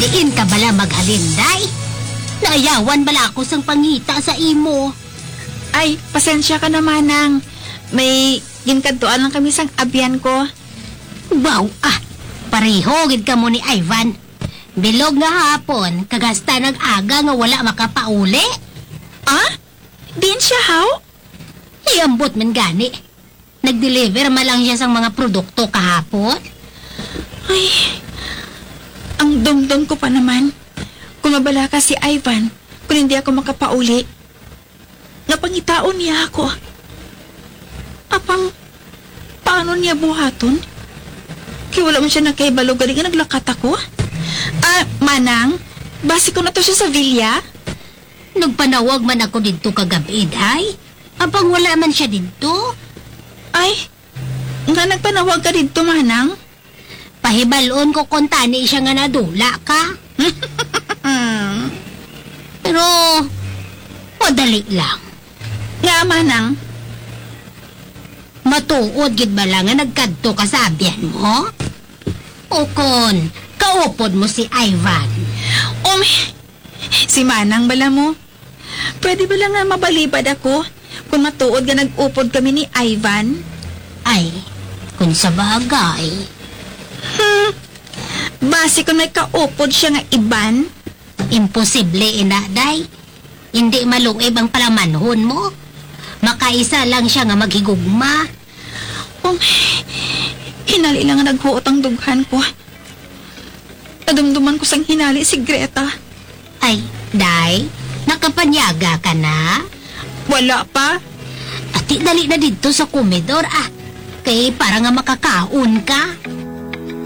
Diin ka bala maghalinday? Naayawan bala ako sang pangita sa imo. Ay, pasensya ka naman nang may ginkantuan lang kami sang abyan ko. Wow, pareho gid ka mo ni Ivan. Bilog nga hapon, kagasta nag-aga nga wala makapauli. Din siya haw? Iambot man gani. Nag-deliver man lang siya sang mga produkto kahapon. Ay, ang dumdum ko pa naman. Kung mabala ka si Ivan, kung hindi ako makapauli, napangitaon niya ako. Apang, paano niya buhaton? Kaya wala man siya nakaibalo galing nga naglakat ako. Manang, basi ko na to siya sa villa. Nagpanawag man ako dito kagabi, day. Abang wala man siya dito. Ay, nga nagpanawag ka dito, Manang? Pahibalon ko kung tani siya nga nadula ka. Pero, madali lang. Nga, Manang? Matuod gid ba lang nga nagkadto ka sa abyan mo? O kon, kaupod mo si Ivan. Si Manang bala mo. Pwede ba lang nga mabalibad ako kung matuod nga nag-upod kami ni Ivan? Ay, kung sa bagay. Basi kung may kaupod siya nga iban? Imposible, inaday. Hindi maluib ang palamanhon mo. Makaisa lang siya nga maghigugma. Hinali lang nga naghuot ang dughan ko. Nadumduman ko sang hinali si Greta. Ay, day, nakapanyaga ka na? Wala pa. Ati, dali na dito sa komedor, Kay para nga makakaon ka.